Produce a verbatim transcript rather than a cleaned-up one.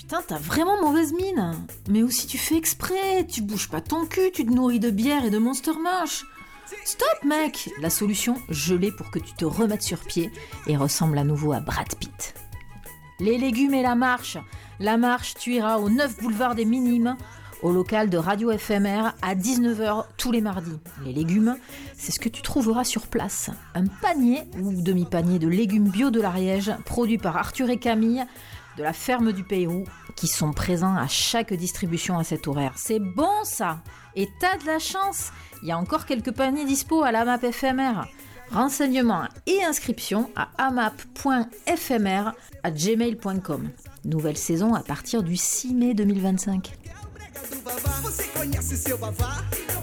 Putain, t'as vraiment mauvaise mine. Mais aussi tu fais exprès, tu bouges pas ton cul, tu te nourris de bière et de Monster Mash. Stop mec. La solution, je l'ai pour que tu te remettes sur pied et ressembles à nouveau à Brad Pitt. Les légumes et la marche. La marche, tu iras au neuf boulevard des Minimes, au local de Radio F M R à dix-neuf heures tous les mardis. Les légumes, c'est ce que tu trouveras sur place. Un panier ou demi-panier de légumes bio de l'Ariège, produits par Arthur et Camille, de la ferme du Pérou, qui sont présents à chaque distribution à cet horaire. C'est bon ça. Et t'as de la chance, il y a encore quelques paniers dispo à la map F M R. Renseignements et inscriptions à amap point f m r arobase gmail point com. Nouvelle saison à partir du six mai deux mille vingt-cinq. Você conhece seu babá?